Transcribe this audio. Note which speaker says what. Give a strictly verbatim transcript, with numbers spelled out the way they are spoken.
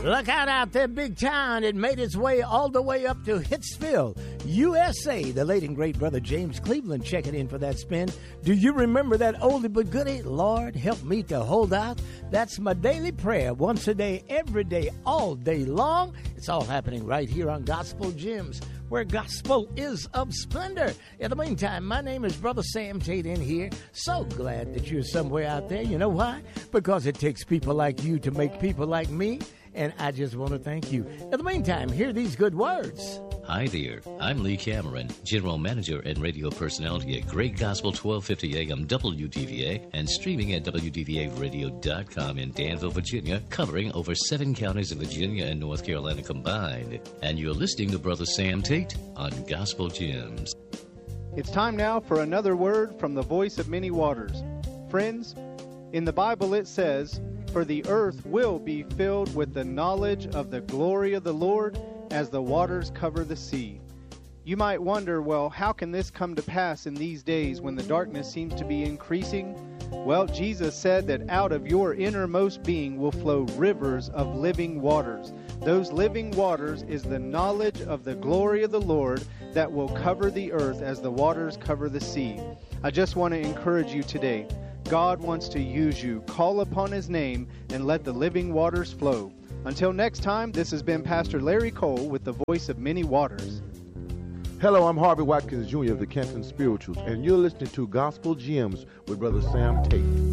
Speaker 1: Look out out there, big town. It made its way all the way up to Hitsville, U S A. The late and great brother James Cleveland checking in for that spin. Do you remember that oldie but goodie? Lord, help me to hold out. That's my daily prayer, once a day, every day, all day long. It's all happening right here on Gospel Gems, where gospel is of splendor. In the meantime, my name is Brother Sam Tate in here. So glad that you're somewhere out there. You know why? Because it takes people like you to make people like me. And I just want to thank you. In the meantime, hear these good words.
Speaker 2: Hi there. I'm Lee Cameron, General Manager and Radio Personality at Great Gospel twelve fifty A M W D V A and streaming at W D V A radio dot com in Danville, Virginia, covering over seven counties in Virginia and North Carolina combined. And you're listening to Brother Sam Tate on Gospel Gems.
Speaker 3: It's time now for another word from the voice of many waters. Friends, in the Bible it says, "For the earth will be filled with the knowledge of the glory of the Lord as the waters cover the sea." You might wonder, well, how can this come to pass in these days when the darkness seems to be increasing? Well, Jesus said that out of your innermost being will flow rivers of living waters. Those living waters is the knowledge of the glory of the Lord that will cover the earth as the waters cover the sea. I just want to encourage you today. God wants to use you. Call upon His name and let the living waters flow. Until next time, this has been Pastor Larry Cole with the voice of many waters.
Speaker 4: Hello, I'm Harvey Watkins Junior of the Canton Spirituals, and you're listening to Gospel Gems with Brother Sam Tate.